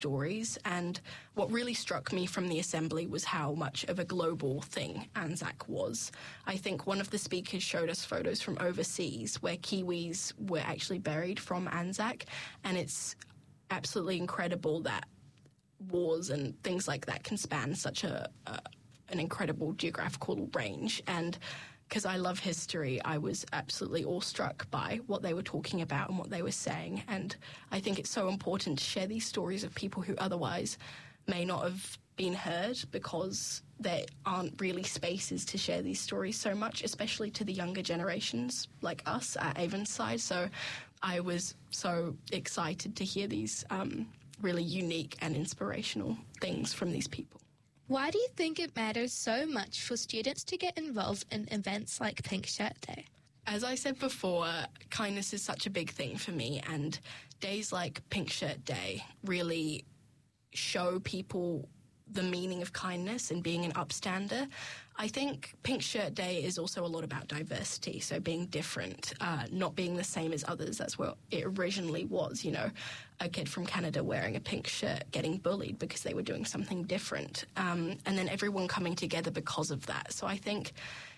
stories, and what really struck me from the assembly was how much of a global thing Anzac was. I think one of the speakers showed us photos from overseas where Kiwis were actually buried from Anzac, and it's absolutely incredible that wars and things like that can span such an incredible geographical range. And because I love history, I was absolutely awestruck by what they were talking about and what they were saying. And I think it's so important to share these stories of people who otherwise may not have been heard, because there aren't really spaces to share these stories so much, especially to the younger generations like us at Avonside. So I was so excited to hear these really unique and inspirational things from these people. Why do you think it matters so much for students to get involved in events like Pink Shirt Day? As I said before, kindness is such a big thing for me, and days like Pink Shirt Day really show people the meaning of kindness and being an upstander. I think Pink Shirt Day is also a lot about diversity, so being different, not being the same as others. That's what it originally was, you know, a kid from Canada wearing a pink shirt getting bullied because they were doing something different, and then everyone coming together because of that. So I think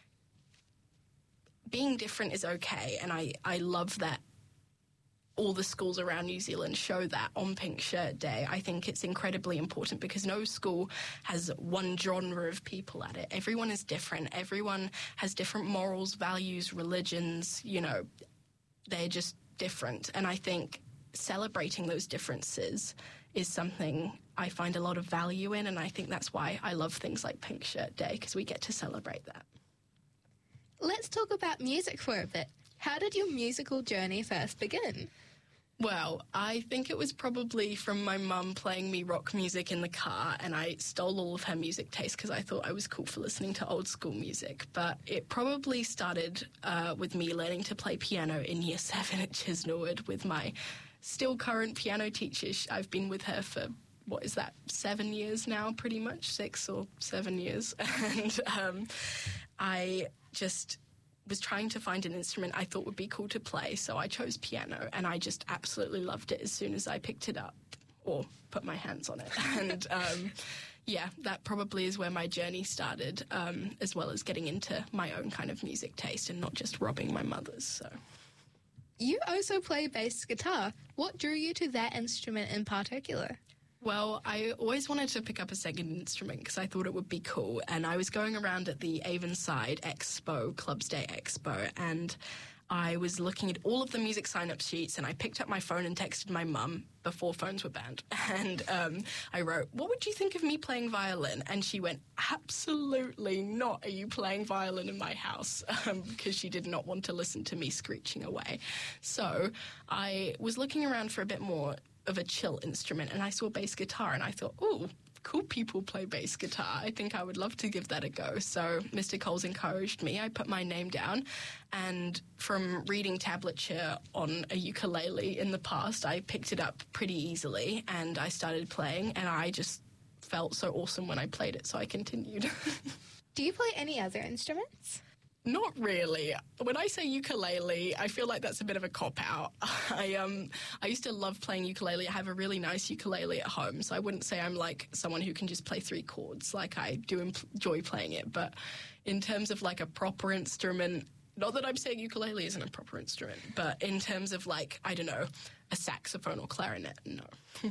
being different is okay, and I love that all the schools around New Zealand show that on Pink Shirt Day. I think it's incredibly important because no school has one genre of people at it. Everyone is different. Everyone has different morals, values, religions, you know, they're just different. And I think celebrating those differences is something I find a lot of value in, and I think that's why I love things like Pink Shirt Day, because we get to celebrate that. Let's talk about music for a bit. How did your musical journey first begin? Well, I think it was probably from my mum playing me rock music in the car, and I stole all of her music taste because I thought I was cool for listening to old school music. But it probably started with me learning to play piano in Year 7 at Chisnallwood with my still current piano teacher. I've been with her for, 7 years now, pretty much, 6 or 7 years. And I just was trying to find an instrument I thought would be cool to play, so I chose piano, and I just absolutely loved it as soon as I picked it up or put my hands on it. And yeah, that probably is where my journey started, as well as getting into my own kind of music taste and not just robbing my mother's. So you also play bass guitar. What drew you to that instrument in particular? Well, I always wanted to pick up a second instrument because I thought it would be cool, and I was going around at the Avonside Expo, Clubs Day Expo, and I was looking at all of the music sign-up sheets, and I picked up my phone and texted my mum before phones were banned, and I wrote, "What would you think of me playing violin?" And she went, "Absolutely not are you playing violin in my house," because she did not want to listen to me screeching away. So I was looking around for a bit more of a chill instrument, and I saw bass guitar, and I thought, ooh, cool people play bass guitar. I think I would love to give that a go. So Mr. Coles encouraged me. I put my name down, and from reading tablature on a ukulele in the past, I picked it up pretty easily, and I started playing, and I just felt so awesome when I played it, so I continued. Do you play any other instruments? Not really. When I say ukulele, I feel like that's a bit of a cop-out. I used to love playing ukulele. I have a really nice ukulele at home, so I wouldn't say I'm like someone who can just play 3 chords. Like, I do enjoy playing it, but in terms of like a proper instrument, not that I'm saying ukulele isn't a proper instrument, but in terms of like, I don't know, a saxophone or clarinet, no.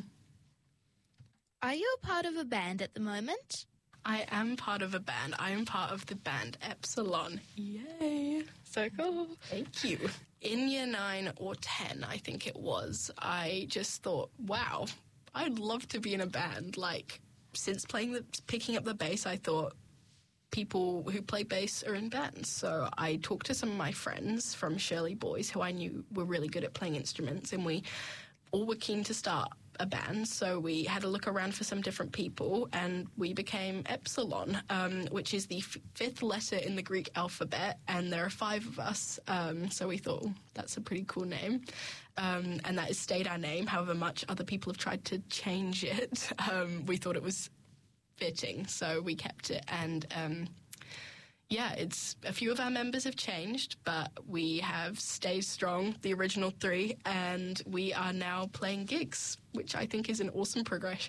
Are you a part of a band at the moment? I am part of a band. I am part of the band Epsilon. Yay. So cool. Thank you. In Year 9 or 10, I think it was, I just thought, wow, I'd love to be in a band. Like, since picking up the bass, I thought people who play bass are in bands. So I talked to some of my friends from Shirley Boys who I knew were really good at playing instruments, and we all were keen to start a band, so we had a look around for some different people, and we became Epsilon, which is the 5th letter in the Greek alphabet, and there are 5 of us, so we thought, that's a pretty cool name, and that has stayed our name, however much other people have tried to change it. We thought it was fitting, so we kept it, and yeah, it's a few of our members have changed, but we have stayed strong, the original 3, and we are now playing gigs, which I think is an awesome progression.